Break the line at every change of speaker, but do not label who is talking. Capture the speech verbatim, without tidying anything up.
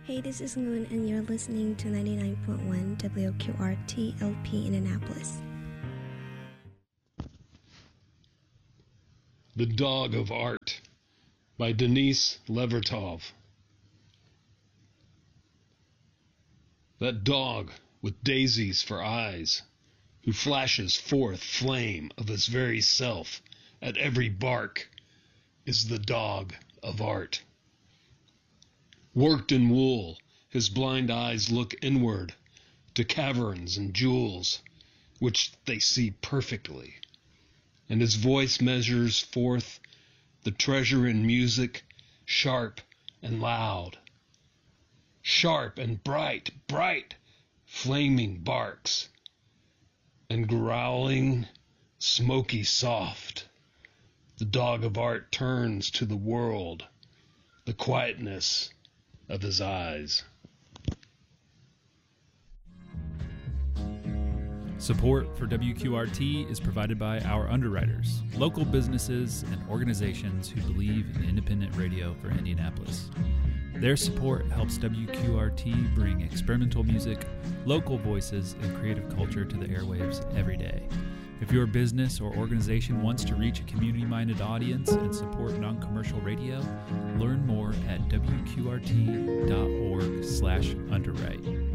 Hey, this is Moon, and you're listening to ninety-nine point one W Q R T L P Indianapolis.
The Dog of Art by Denise Levertov. That dog with daisies for eyes, who flashes forth flame of his very self at every bark, is the dog of art. Worked in wool, his blind eyes look inward to caverns and jewels, which they see perfectly, and his voice measures forth the treasure in music, sharp and loud. Sharp and bright, bright, flaming barks, and growling, smoky soft, the dog of art turns to the world the quietness of his eyes.
Support for W Q R T is provided by our underwriters, local businesses and organizations who believe in independent radio for Indianapolis. Their support helps W Q R T bring experimental music, local voices, and creative culture to the airwaves every day. If your business or organization wants to reach a community-minded audience and support non-commercial radio, learn more at W Q R T dot org slash underwrite.